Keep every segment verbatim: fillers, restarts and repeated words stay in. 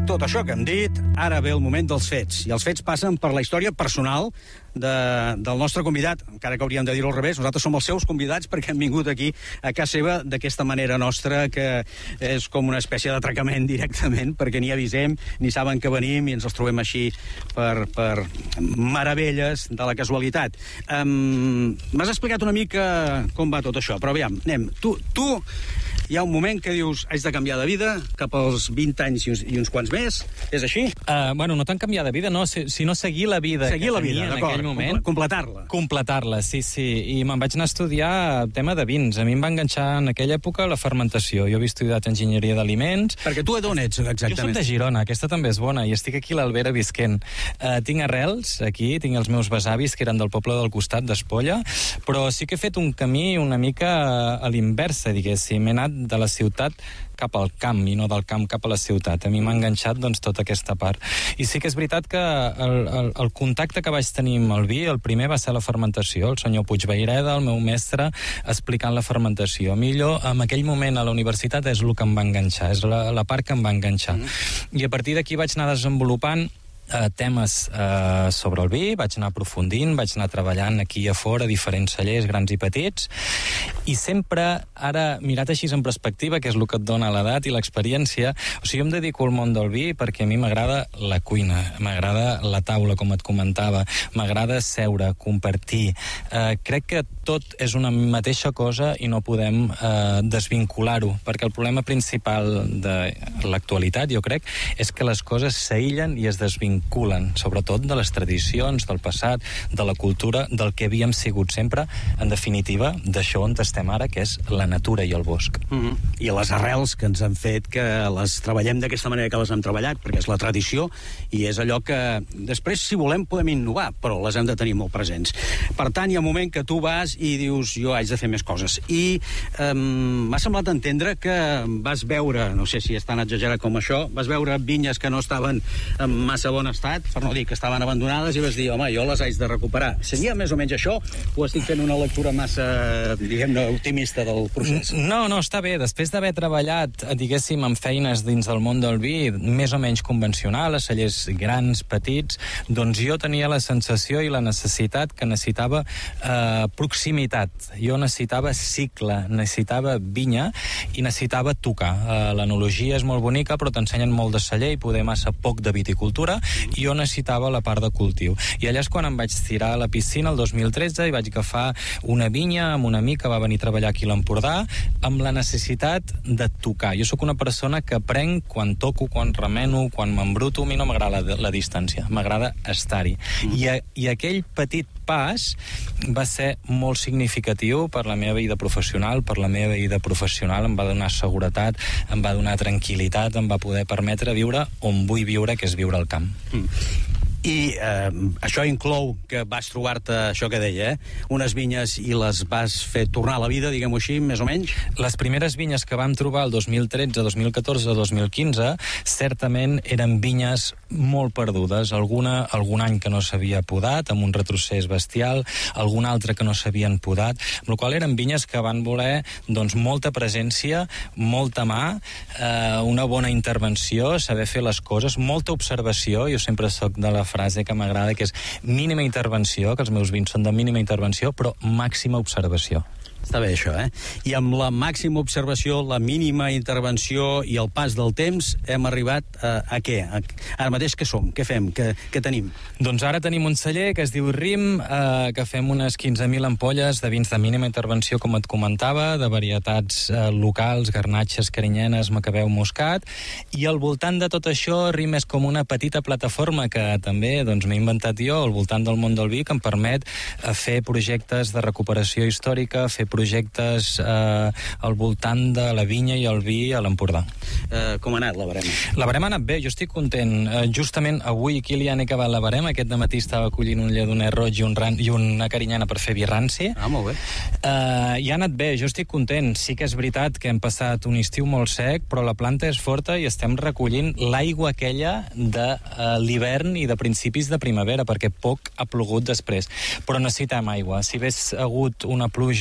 tot això que hem dit, ara ve el moment dels fets. I els fets passen per la història personal de, del nostre convidat, encara que hauríem de dir-ho al revés. Nosaltres som els seus convidats perquè hem vingut aquí a casa seva d'aquesta manera nostra, que és com una espècie d'atracament directament, perquè ni avisem, ni saben que venim i ens els trobem així per, per meravelles de la casualitat. Um, M'has explicat una mica com va tot això, però aviam, anem. Tu, tu hi ha un moment que dius haig de canviar de vida cap als vint anys i uns, i uns quants més, és així? Uh, bueno, no tant canviar de vida, no, sinó seguir la vida seguir que la vida, tenia en aquell moment. Completar-la. Completar-la, sí, sí. I me'n vaig anar a estudiar tema de vins. A mi em va enganxar en aquella època la fermentació. Jo havia estudiat enginyeria d'aliments. Perquè tu d'on ets, exactament? Jo soc de Girona, aquesta també és bona, i estic aquí a l'Albera visquent. Uh, tinc arrels aquí, tinc els meus besavis, que eren del poble del costat, d'Espolla, però sí que he fet un camí una mica a l'inversa, diguéssim. He anat de la ciutat cap al camp i no del camp cap a la ciutat. A mi m'ha enganxat doncs tota aquesta part. I sí que és veritat que el, el, el contacte que vaig tenir amb el vi, el primer va ser la fermentació, el senyor Puigvaireda, el meu mestre, explicant la fermentació. A mi allò, en aquell moment a la universitat, és el que em va enganxar, és la, la part que em va enganxar. Mm. I a partir d'aquí vaig anar desenvolupant Uh, temes uh, sobre el vi, vaig anar aprofundint, vaig anar treballant aquí a fora, diferents cellers, grans i petits, i sempre, ara, mirat així en perspectiva, que és el que et dona l'edat i l'experiència, o sigui, jo em dedico al món del vi perquè a mi m'agrada la cuina, m'agrada la taula, com et comentava, m'agrada seure, compartir. Uh, crec que tot és una mateixa cosa i no podem uh, desvincular-ho, perquè el problema principal de l'actualitat, jo crec, és que les coses s'aïllen i es desvinculen vinculen, sobretot de les tradicions, del passat, de la cultura, del que havíem sigut sempre, en definitiva, d'això on estem ara, que és la natura i el bosc. Mm-hmm. I les arrels que ens han fet que les treballem d'aquesta manera que les hem treballat, perquè és la tradició, i és allò que després, si volem, podem innovar, però les hem de tenir molt presents. Per tant, hi ha un moment que tu vas i dius, jo haig de fer més coses. I um, m'ha semblat entendre que vas veure, no sé si és tan exagerat com això, vas veure vinyes que no estaven en massa bon estat, per no dir que estaven abandonades, i vas dir, home, jo les haig de recuperar. Seria més o menys això? O estic fent una lectura massa, diguem-ne, optimista del procés? No, no, està bé. Després d'haver treballat, diguéssim, amb feines dins del món del vi, més o menys convencional, a cellers grans, petits, doncs jo tenia la sensació i la necessitat que necessitava eh, proximitat. Jo necessitava cicle, necessitava vinya i necessitava tocar. Eh, L'enologia és molt bonica, però t'ensenyen molt de celler i poder massa poc de viticultura, i jo necessitava la part de cultiu. I allà és quan em vaig tirar a la piscina el dos mil tretze i vaig agafar una vinya amb un amic que va venir a treballar aquí a l'Empordà amb la necessitat de tocar. Jo sóc una persona que prenc quan toco, quan remeno, quan m'embruto. A mi no m'agrada la, la distància, m'agrada estar-hi. Mm. I, a, I aquell petit pas va ser molt significatiu per la meva vida professional, per la meva vida professional, em va donar seguretat, em va donar tranquil·litat, em va poder permetre viure on vull viure, que és viure al camp. Mm. I eh, això inclou que vas trobar-te, això que deia, eh? unes vinyes i les vas fer tornar a la vida, diguem-ho així, més o menys? Les primeres vinyes que vam trobar el dos mil tretze, dos mil catorze, dos mil quinze, certament eren vinyes molt perdudes. Alguna, algun any que no s'havia podat, amb un retrocés bestial, algun altre que no s'havien podat, amb la qual eren vinyes que van voler doncs, molta presència, molta mà, eh, una bona intervenció, saber fer les coses, molta observació. Jo sempre soc de la frase que m'agrada, que és mínima intervenció, que els meus vins són de mínima intervenció, però màxima observació. Està bé, això, eh? I amb la màxima observació, la mínima intervenció i el pas del temps, hem arribat a, a què? A, ara mateix què som? Què fem? Què, què tenim? Doncs ara tenim un celler que es diu RIM, eh, que fem unes quinze mil ampolles de vins de mínima intervenció, com et comentava, de varietats eh, locals, garnatxes, carinyenes, macabeu, moscat, i al voltant de tot això, RIM és com una petita plataforma que també doncs, m'he inventat jo al voltant del món del vi, que em permet eh, fer projectes de recuperació històrica, fer projectes eh, al voltant de la vinya i el vi a l'Empordà. Eh, com ha anat la barema? La barema ha anat bé, jo estic content. Eh, justament avui aquí li han acabat la barema, aquest dematí estava collint un lledoner roig i, un ran, i una carinyana per fer vi ranci. Ah, molt bé. Eh, I ha anat bé, jo estic content. Sí que és veritat que hem passat un estiu molt sec, però la planta és forta i estem recollint l'aigua aquella de eh, l'hivern i de principis de primavera, perquè poc ha plogut després. Però necessitem aigua. Si hagués hagut una pluja al juliol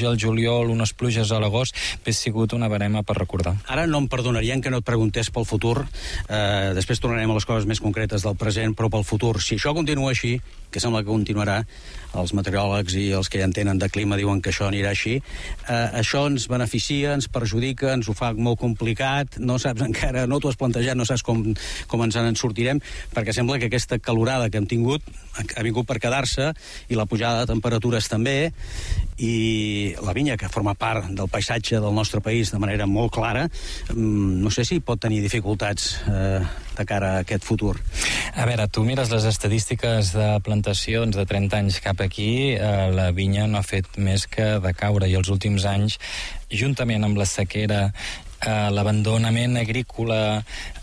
juliol, unes pluges a l'agost, hauria sigut una barema per recordar. Ara no em perdonarien que no et preguntés pel futur, eh, després tornarem a les coses més concretes del present, però pel futur. Si això continua així, que sembla que continuarà, els meteoròlegs i els que ja entenen de clima diuen que això anirà així, eh, això ens beneficia, ens perjudica, ens ho fa molt complicat, no saps encara, no t'ho has plantejat, no saps com, com ens en sortirem, perquè sembla que aquesta calorada que hem tingut ha vingut per quedar-se, i la pujada de temperatures també, i la vinya, que forma part del paisatge del nostre país de manera molt clara, no sé si pot tenir dificultats eh, de cara a aquest futur. A veure, tu mires les estadístiques de plantacions de trenta anys cap aquí, eh, la vinya no ha fet més que decaure, i els últims anys, juntament amb la sequera, eh, l'abandonament agrícola,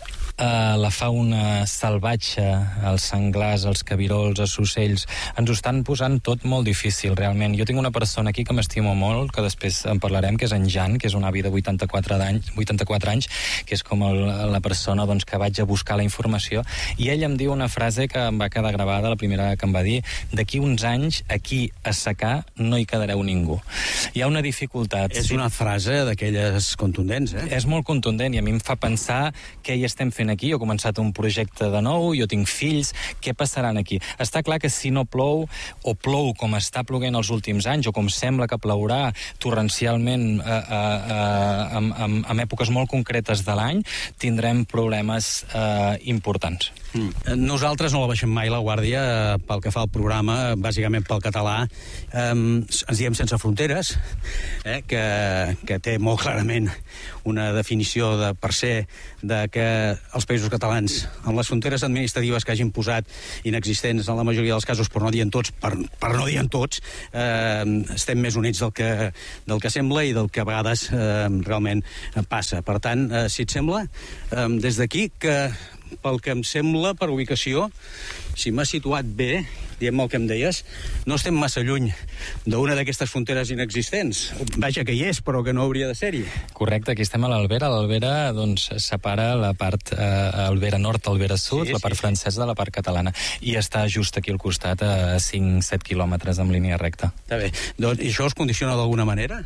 Uh, la fauna salvatge, els senglars, els cabirols, els ocells, ens ho estan posant tot molt difícil, realment. Jo tinc una persona aquí que m'estimo molt, que després en parlarem, que és en Jan, que és un avi de vuitanta-quatre anys, vuitanta-quatre anys, que és com el, la persona doncs, que vaig a buscar la informació, i ell em diu una frase que em va quedar gravada, la primera que em va dir: d'aquí uns anys, aquí a secar no hi quedareu ningú. Hi ha una dificultat. És sí. Una frase d'aquelles contundents, eh? És molt contundent, i a mi em fa pensar què hi estem fent aquí. Jo he començat un projecte de nou, jo tinc fills, què passaran aquí? Està clar que si no plou, o plou com està ploguent els últims anys, o com sembla que plourà torrencialment eh, eh, en, en, en èpoques molt concretes de l'any, tindrem problemes eh, importants. Mm. Nosaltres no la baixem mai, la guàrdia, pel que fa al programa, bàsicament pel català. Eh, ens diem Sense Fronteres, eh, que, que té molt clarament una definició de, per ser de que els països catalans, amb les fronteres administratives que hagin posat inexistents en la majoria dels casos, però no dir en tots, per, per no dir en tots, eh, estem més units del que, del que sembla i del que a vegades eh, realment passa. Per tant, eh, si et sembla, eh, des d'aquí, que pel que em sembla, per ubicació, si m'ha situat bé, diem el que em deies, no estem massa lluny d'una d'aquestes fronteres inexistents. Vaja, que hi és, però que no hauria de ser-hi. Correcte, aquí estem a l'Albera. L'Albera, doncs, separa la part eh, Alvera Nord, Alvera Sud, sí, la part sí, francesa de la part catalana, i està just aquí al costat, a cinc set quilòmetres en línia recta. Està bé. Doncs, i això us condiciona d'alguna manera?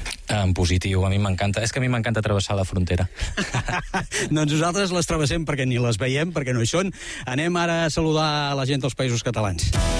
En positiu, a mi m'encanta. És que a mi m'encanta travessar la frontera. Doncs nosaltres les travessem perquè ni les veiem, perquè no hi són. Anem ara a saludar a la gent dels països catalans.